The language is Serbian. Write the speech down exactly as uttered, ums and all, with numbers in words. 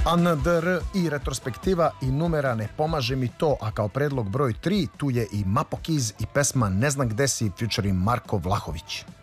A N D R i retrospektiva i numera Ne pomaže mi to, a kao predlog broj tri tu je i Mapokiz i pesma Ne znam gde si featuring Marko Vlahović.